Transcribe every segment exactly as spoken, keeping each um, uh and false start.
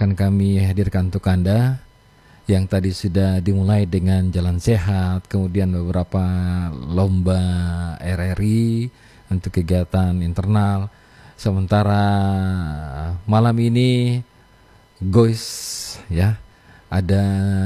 akan kami hadirkan untuk Anda, yang tadi sudah dimulai dengan jalan sehat, kemudian beberapa lomba R R I untuk kegiatan internal. Sementara malam ini goes ya, ada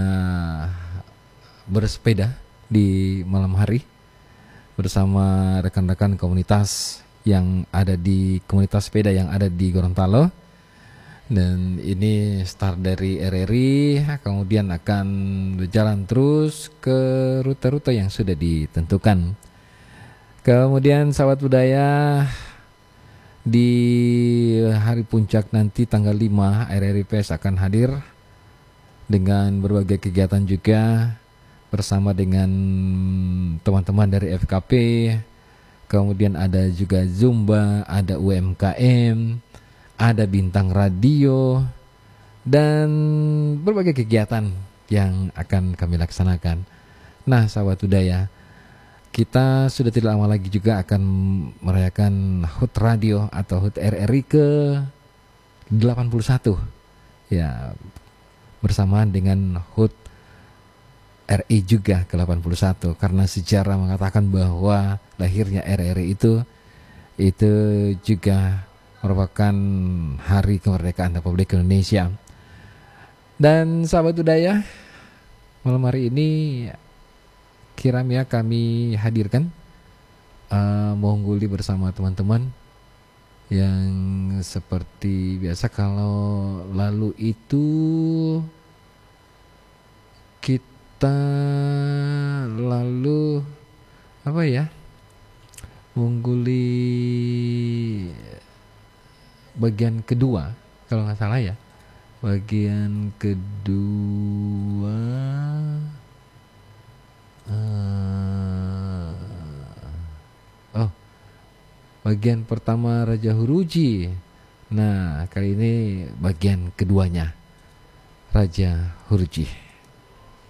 bersepeda di malam hari bersama rekan-rekan komunitas yang ada di komunitas sepeda yang ada di Gorontalo. Dan ini start dari R R I, kemudian akan berjalan terus ke rute-rute yang sudah ditentukan. Kemudian sahabat budaya, di hari puncak nanti tanggal lima R R I P S akan hadir dengan berbagai kegiatan juga bersama dengan teman-teman dari F K P. Kemudian ada juga Zumba, ada U M K M, ada bintang radio, dan berbagai kegiatan yang akan kami laksanakan. Nah, sahabat budaya, kita sudah tidak lama lagi juga akan merayakan H U T Radio atau H U T R R I ke delapan puluh satu. Ya, bersamaan dengan H U T R I juga ke delapan puluh satu, karena sejarah mengatakan bahwa lahirnya R R I itu itu juga merupakan hari kemerdekaan Republik Indonesia. Dan sahabat budaya, malam hari ini Kiramia kami hadirkan uh, Mongguli bersama teman-teman yang seperti biasa. Kalau lalu itu kita lalu apa ya, Mongguli bagian kedua kalau nggak salah ya, bagian kedua uh, oh bagian pertama Raja Huruji. Nah, kali ini bagian keduanya Raja Huruji.